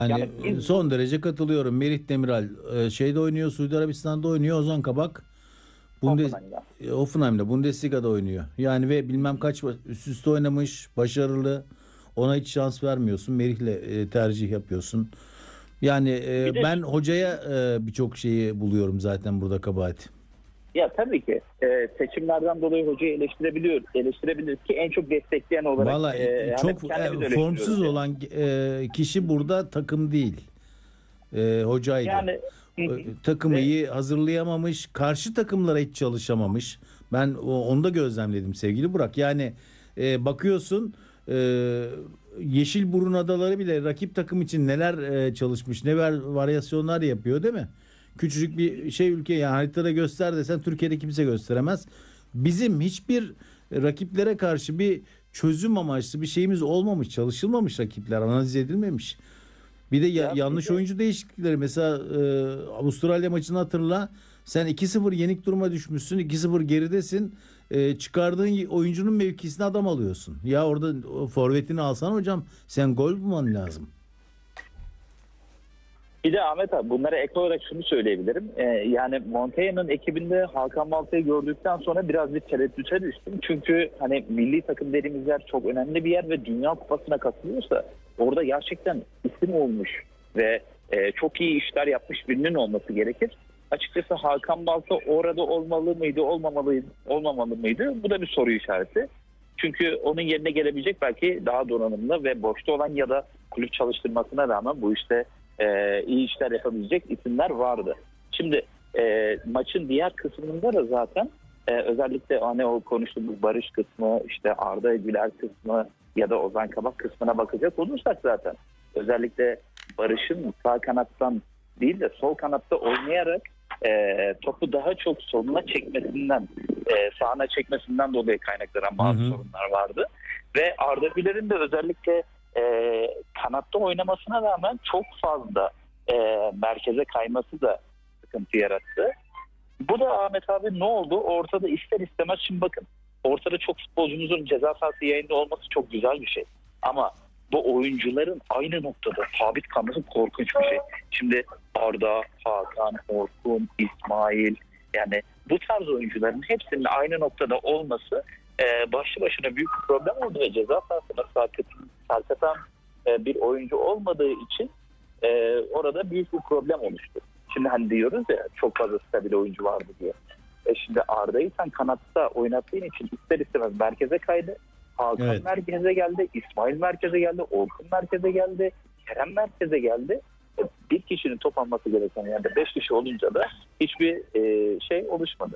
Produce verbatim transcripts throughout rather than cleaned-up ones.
Yani Yani biz son derece katılıyorum. Merih Demiral e, şeyde oynuyor, Suudi Arabistan'da oynuyor. Ozan Kabak Bundes Hoffenheim'da. e, Hoffenheim'de, Bundesliga'da oynuyor. Yani ve bilmem kaç ba- üst üste oynamış, başarılı. Ona hiç şans vermiyorsun. Merih'le e, tercih yapıyorsun. Yani e, Bir de ben hocaya e, birçok şeyi buluyorum zaten burada kabahati. ya tabii ki e, seçimlerden dolayı hocayı eleştirebiliyor, eleştirebiliriz ki en çok destekleyen olarak Valla e, hani çok kendimiz e, eleştiriyoruz formsuz yani. olan e, kişi burada takım değil. E, hocaydı. Yani hı E, hı. takımı Ve iyi hazırlayamamış. Karşı takımlara hiç çalışamamış. Ben o- onu da gözlemledim sevgili Burak. Yani e, bakıyorsun e, Yeşilburun Adaları bile rakip takım için neler e, çalışmış, ne var, varyasyonlar yapıyor değil mi? Küçücük bir şey ülke, yani haritada göster desen Türkiye'de kimse gösteremez. Bizim hiçbir rakiplere karşı bir çözüm amaçlı bir şeyimiz olmamış, çalışılmamış, rakipler analiz edilmemiş. Bir de ya- ya bir yanlış de oyuncu değişiklikleri. Mesela e, Avustralya maçını hatırla. Sen iki sıfır yenik duruma düşmüşsün. iki sıfır geridesin. E, çıkardığın oyuncunun mevkisine adam alıyorsun. Ya orada o forvetini alsan hocam, sen gol bulman lazım. Bir de Ahmet abi bunlara ek olarak şunu söyleyebilirim. Ee, yani Montella'nın ekibinde Hakan Balta'yı gördükten sonra biraz bir tereddüte düştüm. Çünkü hani milli takım dediğimiz yer çok önemli bir yer ve Dünya Kupası'na katılıyorsa orada gerçekten isim olmuş ve e, çok iyi işler yapmış birinin olması gerekir. Açıkçası Hakan Balta orada olmalı mıydı, olmamalıydı, olmamalı mıydı? Bu da bir soru işareti. Çünkü onun yerine gelebilecek belki daha donanımlı ve boşta olan ya da kulüp çalıştırmasına rağmen bu işte e, iyi işler yapabilecek isimler vardı. Şimdi e, maçın diğer kısmında da zaten e, özellikle hani o konuştuğumuz Barış kısmı, işte Arda Güler kısmı ya da Ozan Kabak kısmına bakacak olursak zaten özellikle Barış'ın sağ kanattan değil de sol kanatta oynayarak e, topu daha çok soluna çekmesinden, e, sağına çekmesinden dolayı kaynaklanan Hı bazı hı. sorunlar vardı. Ve Arda Güler'in de özellikle e, kanatta oynamasına rağmen çok fazla e, merkeze kayması da sıkıntı yarattı. Bu da Ahmet abi ne oldu? Ortada ister istemez şimdi bakın. Ortada çok futbolcumuzun ceza sahası yayında olması çok güzel bir şey. Ama bu oyuncuların aynı noktada sabit kalması korkunç bir şey. Şimdi Arda, Hakan, Orkun, İsmail yani bu tarz oyuncuların hepsinin aynı noktada olması e, başlı başına büyük bir problem oldu ve ceza sahasına sarkıtan, sarkıtan e, bir oyuncu olmadığı için e, orada büyük bir problem oluştu. Şimdi hani diyoruz ya çok fazla stabil oyuncu vardı diye. E şimdi Arda'yı sen kanatta oynattığın için ister istemez merkeze kaydı. Hakan Evet. merkeze geldi, İsmail merkeze geldi, Orkun merkeze geldi, Kerem merkeze geldi. E, bir kişinin top alması gereken yerde beş kişi olunca da hiçbir e, şey oluşmadı.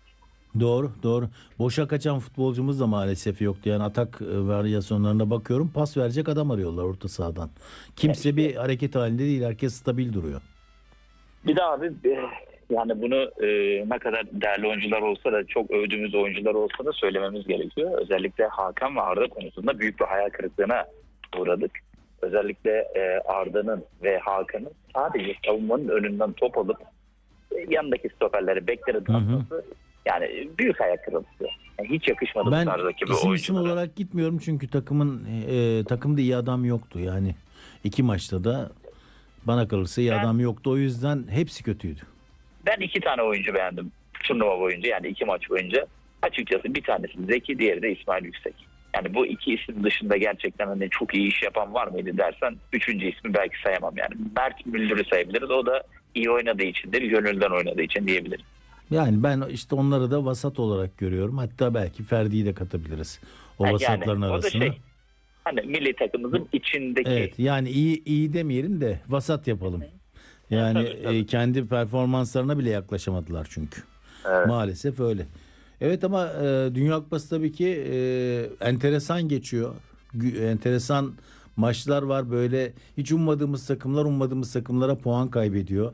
Doğru, doğru. Boşa kaçan futbolcumuz da maalesef yoktu. Yani atak e, varyasyonlarına bakıyorum. Pas verecek adam arıyorlar orta sahadan. Yani Kimse işte bir hareket halinde değil. Herkes stabil duruyor. bir de abi e, yani bunu e, ne kadar değerli oyuncular olsa da çok övdüğümüz oyuncular olsa da söylememiz gerekiyor. Özellikle Hakan ve Arda konusunda büyük bir hayal kırıklığına uğradık. Özellikle e, Arda'nın ve Hakan'ın sadece savunmanın önünden top alıp e, yanındaki stoperleri bekleri Hı hı. atması yani büyük hayal kırıklığı. Yani hiç yakışmadı bu Ben tarzdaki bir isim isim oyunculara. olarak gitmiyorum çünkü takımın e, takımda iyi adam yoktu. Yani iki maçta da bana kalırsa iyi Ben adam yoktu. O yüzden hepsi kötüydü. ben iki tane oyuncu beğendim turnuva boyunca yani iki maç boyunca. Açıkçası bir tanesi Zeki, diğeri de İsmail Yüksek. Yani bu iki isim dışında gerçekten hani çok iyi iş yapan var mıydı dersen üçüncü ismi belki sayamam yani. Mert Müldür'ü sayabiliriz. O da iyi oynadığı içindir, gönülden oynadığı için diyebilirim. Yani ben işte onları da vasat olarak görüyorum. Hatta belki Ferdi'yi de katabiliriz o Ha, yani vasatların o da arasına. şey hani milli takımımızın içindeki. Evet, yani iyi iyi demeyelim de vasat yapalım. Ha, Yani tabii tabii. e, kendi performanslarına bile yaklaşamadılar çünkü. Evet. Maalesef öyle. Evet ama e, Dünya Kupası tabii ki e, enteresan geçiyor. Gü- enteresan maçlar var, böyle hiç ummadığımız takımlar ummadığımız takımlara puan kaybediyor.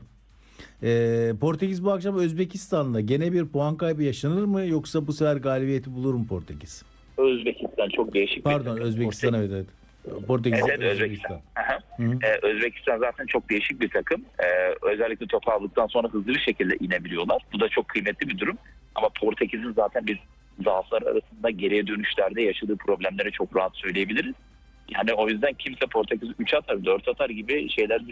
E, Portekiz bu akşam Özbekistan'la, gene bir puan kaybı yaşanır mı yoksa bu sefer galibiyeti bulur mu Portekiz? Özbekistan çok değişik bir Pardon, takım. Özbekistan, evet, evet. Evet, Portekiz, evet, Özbekistan. Özbekistan. Aha. Hı hı. Ee, Özbekistan zaten çok değişik bir takım. Ee, özellikle topu aldıktan sonra hızlı bir şekilde inebiliyorlar. Bu da çok kıymetli bir durum. Ama Portekiz'in zaten biz zaaflar arasında geriye dönüşlerde yaşadığı problemleri çok rahat söyleyebiliriz. Yani o yüzden kimse Portekiz üç atar, dört atar gibi şeyler